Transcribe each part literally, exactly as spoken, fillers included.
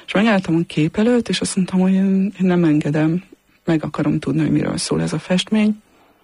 És megálltam a kép előtt, és azt mondtam, hogy én, én nem engedem, meg akarom tudni, hogy miről szól ez a festmény.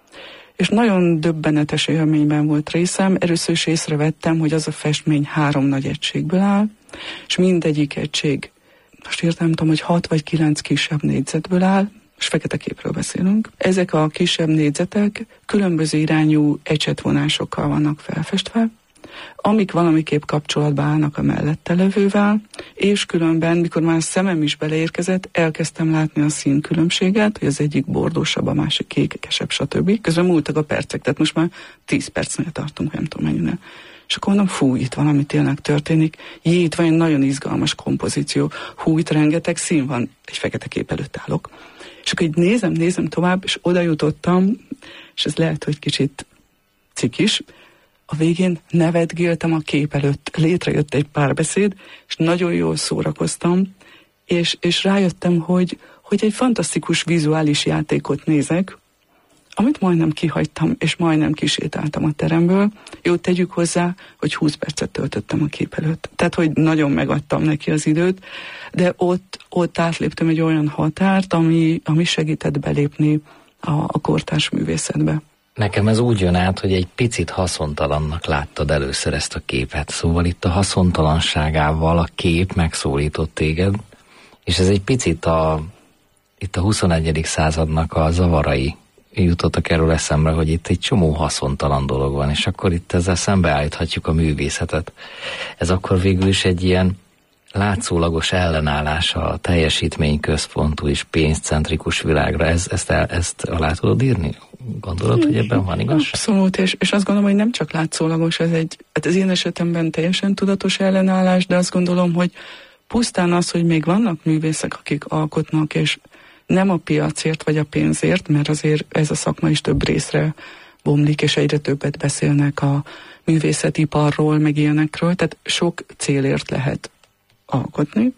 És nagyon döbbenetes élményben volt részem. Először is észrevettem, hogy az a festmény három nagy egységből áll, és mindegyik egység, most értem, tudom, hogy hat vagy kilenc kisebb négyzetből áll, és fekete képről beszélünk. Ezek a kisebb négyzetek különböző irányú ecsetvonásokkal vannak felfestve, amik valamiképp kapcsolatba állnak a mellette levővel, és különben, mikor már szemem is beleérkezett, elkezdtem látni a színkülönbséget, hogy az egyik bordósabb, a másik kékesebb, stb. Közben múltak a percek, tehát most már tíz percnél tartunk, nem tudom mennyire. És akkor mondom, fú, itt valami tényleg történik. Jé, itt van egy nagyon izgalmas kompozíció. Hú, itt rengeteg szín van. Egy fekete kép előtt állok. És akkor így nézem, nézem tovább, és oda jutottam, és ez lehet, hogy kicsit cikis. A végén nevetgéltem a kép előtt, létrejött egy párbeszéd, és nagyon jól szórakoztam, és, és rájöttem, hogy, hogy egy fantasztikus vizuális játékot nézek, amit majdnem kihagytam, és majdnem kisétáltam a teremből. Jó, tegyük hozzá, hogy húsz percet töltöttem a kép előtt. Tehát, hogy nagyon megadtam neki az időt, de ott, ott átléptem egy olyan határt, ami, ami segített belépni a, a kortárs művészetbe. Nekem ez úgy jön át, hogy egy picit haszontalannak láttad először ezt a képet. Szóval itt a haszontalanságával a kép megszólított téged, és ez egy picit a, itt a huszonegyedik századnak a zavarai jutottak erről eszembe, hogy itt egy csomó haszontalan dolog van, és akkor itt ezzel szembeállíthatjuk a művészetet. Ez akkor végül is egy ilyen látszólagos ellenállása a teljesítményközpontú és pénzcentrikus világra. Ez, ezt, el, ezt alá tudod írni? Gondolod, hogy ebben van igazság? Abszolút, és, és azt gondolom, hogy nem csak látszólagos, ez egy, hát az én esetemben teljesen tudatos ellenállás, de azt gondolom, hogy pusztán az, hogy még vannak művészek, akik alkotnak, és nem a piacért vagy a pénzért, mert azért ez a szakma is több részre bomlik, és egyre többet beszélnek a művészetiparról, meg ilyenekről, tehát sok célért lehet alkotni,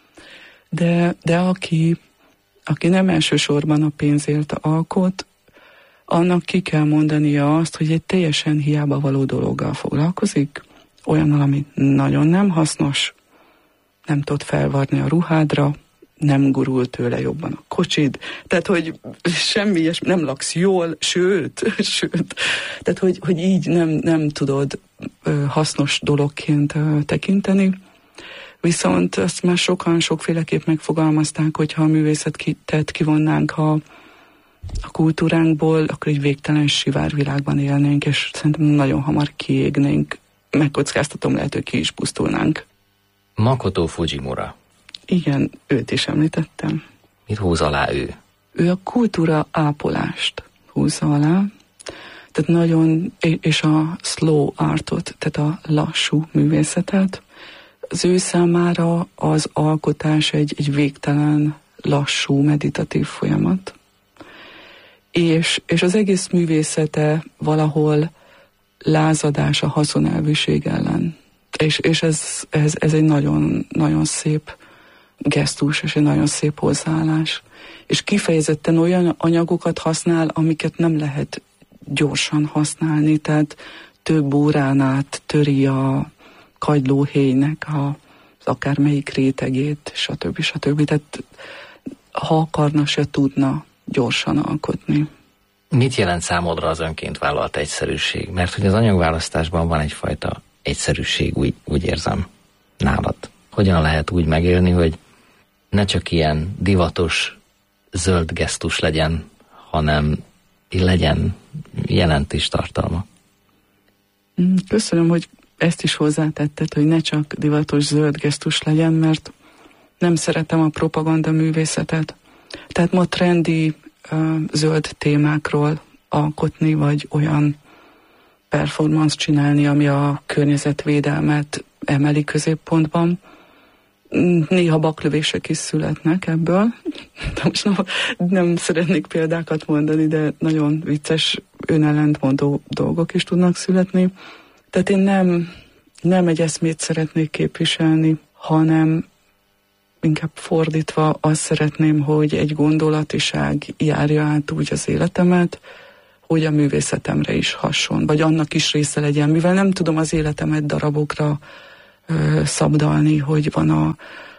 de, de aki, aki nem elsősorban a pénzért alkot, annak ki kell mondania azt, hogy egy teljesen hiába való dologgal foglalkozik, olyannal, ami nagyon nem hasznos, nem tud felvarni a ruhádra, nem gurul tőle jobban a kocsid, tehát, hogy semmi ilyesmi, nem laksz jól, sőt, sőt, tehát, hogy, hogy így nem, nem tudod ö, hasznos dologként ö, tekinteni, viszont azt már sokan sokféleképp megfogalmazták, hogyha a művészetet kivonnánk a, a kultúránkból, akkor egy végtelen sivárvilágban élnénk, és szerintem nagyon hamar kiégnénk, megkockáztatom, lehet, hogy ki is pusztulnánk. Makoto Fujimura. Igen, őt is említettem. Mit húz alá ő? Ő a kultúra ápolást húzza alá, tehát nagyon, és a slow artot, tehát a lassú művészetet. Az ő számára az alkotás egy, egy végtelen, lassú, meditatív folyamat. És, és az egész művészete valahol lázadás a haszonelvűség ellen. És, és ez, ez, ez egy nagyon, nagyon szép gesztus, és egy nagyon szép hozzáállás. És kifejezetten olyan anyagokat használ, amiket nem lehet gyorsan használni, tehát több órán át töri a kagylóhéjnek a, az akármelyik rétegét, stb. stb. Tehát ha akarna, se tudna gyorsan alkotni. Mit jelent számodra az önként vállalt egyszerűség? Mert hogy az anyagválasztásban van egyfajta egyszerűség, úgy, úgy érzem nálad. Hogyan lehet úgy megélni, hogy ne csak ilyen divatos zöld gesztus legyen, hanem legyen jelentés tartalma? Köszönöm, hogy ezt is hozzátetted, hogy ne csak divatos zöld gesztus legyen, mert nem szeretem a propaganda művészetet. Tehát ma trendi uh, zöld témákról alkotni, vagy olyan performance csinálni, ami a környezetvédelmet emeli középpontban. Néha baklövések is születnek ebből. De most nem, nem szeretnék példákat mondani, de nagyon vicces, önellentmondó dolgok is tudnak születni. Tehát én nem, nem egy eszmét szeretnék képviselni, hanem inkább fordítva azt szeretném, hogy egy gondolatiság járja át úgy az életemet, hogy a művészetemre is hasson, vagy annak is része legyen, mivel nem tudom az életemet darabokra ö, szabdalni, hogy van a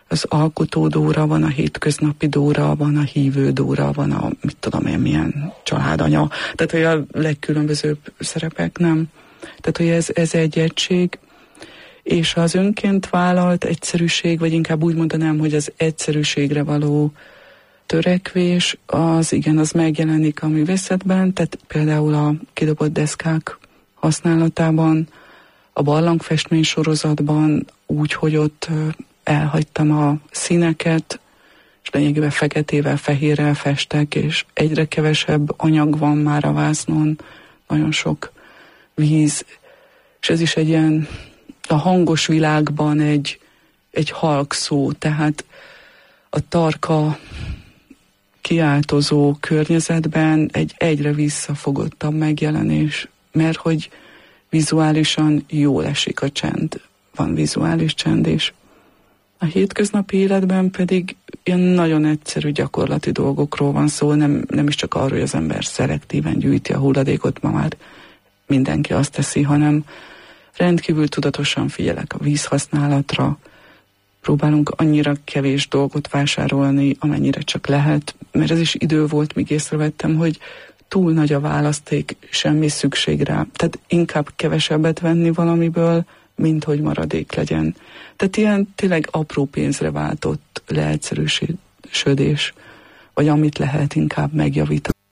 az alkotó Dóra, van a hétköznapi Dóra, van a hívő Dóra, van a mit tudom én milyen családanya. Tehát, hogy a legkülönbözőbb szerepek, nem. Tehát, hogy ez, ez egy egység, és az önként vállalt egyszerűség, vagy inkább úgy mondanám, hogy az egyszerűségre való törekvés, az igen, az megjelenik a művészetben, tehát például a kidobott deszkák használatában, a barlangfestmény sorozatban, úgy, hogy ott elhagytam a színeket, és lényegében feketével, fehérrel festek, és egyre kevesebb anyag van már a vásznon, nagyon sok víz, és ez is egy ilyen, a hangos világban egy, egy halk szó, tehát a tarka kiáltozó környezetben egy egyre visszafogottabb megjelenés, mert hogy vizuálisan jól esik a csend, van vizuális csend is. A hétköznapi életben pedig ilyen nagyon egyszerű gyakorlati dolgokról van szó, nem, nem is csak arról, hogy az ember szelektíven gyűjti a hulladékot, ma már mindenki azt teszi, hanem rendkívül tudatosan figyelek a vízhasználatra, próbálunk annyira kevés dolgot vásárolni, amennyire csak lehet, mert ez is idő volt, míg észrevettem, hogy túl nagy a választék, semmi szükség rá. Tehát inkább kevesebbet venni valamiből, mint hogy maradék legyen. Tehát ilyen tényleg apró pénzre váltott leegyszerűsödés, vagy amit lehet inkább megjavítani.